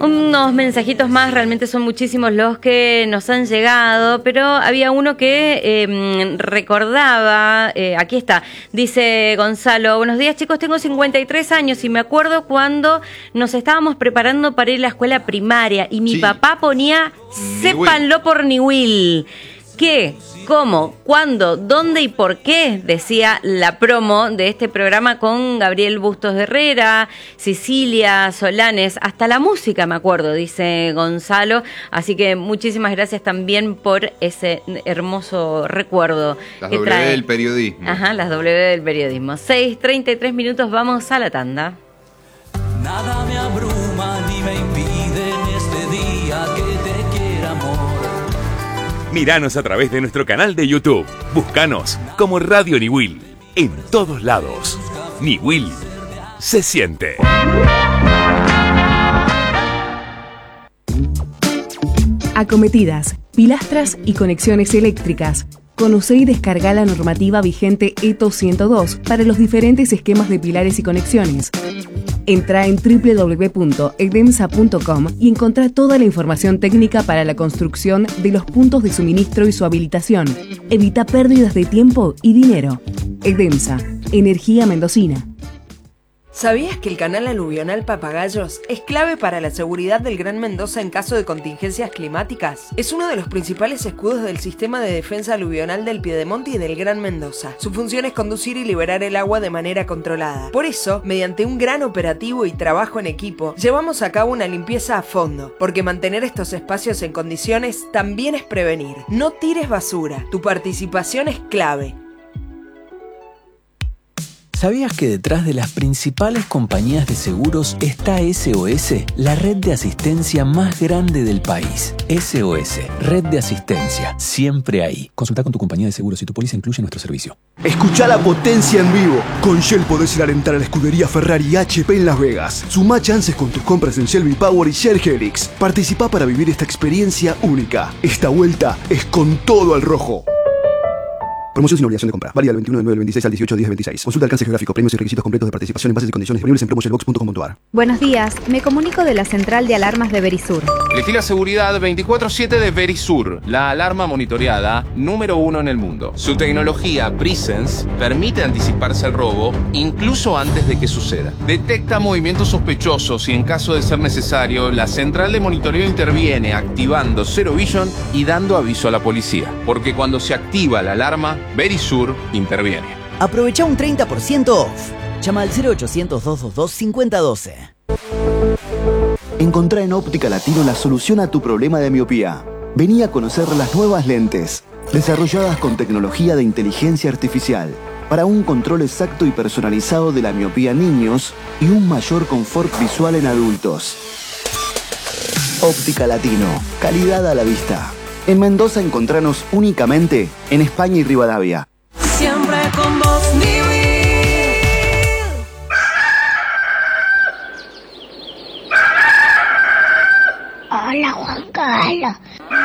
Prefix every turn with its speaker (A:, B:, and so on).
A: Unos mensajitos más, realmente son muchísimos los que nos han llegado, pero había uno que recordaba, aquí está, dice Gonzalo: buenos días chicos, tengo 53 años y me acuerdo cuando nos estábamos preparando para ir a la escuela primaria y mi papá ponía sépanlo por Niwil. ¿Qué? ¿Cómo? ¿Cuándo? ¿Dónde y por qué? Decía la promo de este programa con Gabriel Bustos de Herrera, Cecilia Solanes, hasta la música me acuerdo, dice Gonzalo. Así que muchísimas gracias también por ese hermoso recuerdo.
B: Las
A: que
B: W
A: trae.
B: del periodismo.
A: Ajá, las W del periodismo. 6:33 minutos, vamos a la tanda.
C: Nada me abruma ni me impide en este día que te quiera, amor.
D: Míranos a través de nuestro canal de YouTube. Búscanos como Radio Niwil. En todos lados. Niwil se siente.
E: Acometidas, pilastras y conexiones eléctricas. Conoce y descarga la normativa vigente ETO 102 para los diferentes esquemas de pilares y conexiones. Entra en www.edemsa.com y encontrá toda la información técnica para la construcción de los puntos de suministro y su habilitación. Evita pérdidas de tiempo y dinero. Edemsa, energía mendocina.
F: ¿Sabías que el canal aluvional Papagayos es clave para la seguridad del Gran Mendoza en caso de contingencias climáticas? Es uno de los principales escudos del sistema de defensa aluvional del Piedemonte y del Gran Mendoza. Su función es conducir y liberar el agua de manera controlada. Por eso, mediante un gran operativo y trabajo en equipo, llevamos a cabo una limpieza a fondo, porque mantener estos espacios en condiciones también es prevenir. No tires basura, tu participación es clave.
C: ¿Sabías que detrás de las principales compañías de seguros está SOS, la red de asistencia más grande del país? SOS, red de asistencia, siempre ahí. Consulta con tu compañía de seguros si tu póliza incluye nuestro servicio.
G: Escucha la potencia en vivo. Con Shell podés ir a alentar a la escudería Ferrari y HP en Las Vegas. Sumá chances con tus compras en Shell V-Power y Shell Helix. Participá para vivir esta experiencia única. Esta vuelta es con todo al rojo. Promoción sin obligación de compra. Válida del 21 de 9 del 26 al 18 de 10 del 26. Consulta alcance geográfico, premios y requisitos completos de participación en bases y condiciones disponibles en promoshellbox.com.ar.
H: Buenos días, me comunico de la central de alarmas de Verisur.
I: Elegí la seguridad 24/7 de Verisur, la alarma monitoreada número 1 en el mundo. Su tecnología Presence permite anticiparse al robo incluso antes de que suceda. Detecta movimientos sospechosos y en caso de ser necesario, la central de monitoreo interviene activando Zero Vision y dando aviso a la policía. Porque cuando se activa la alarma, Verisur interviene.
J: Aprovecha un 30% off. Llama al 0800-222-5012.
G: Encontrá en Óptica Latino la solución a tu problema de miopía. Vení a conocer las nuevas lentes, desarrolladas con tecnología de inteligencia artificial, para un control exacto y personalizado de la miopía en niños y un mayor confort visual en adultos. Óptica Latino, calidad a la vista. En Mendoza encontranos únicamente en España y Rivadavia.
C: Siempre con vos, Niwil.
K: Hola, Juan Carlos.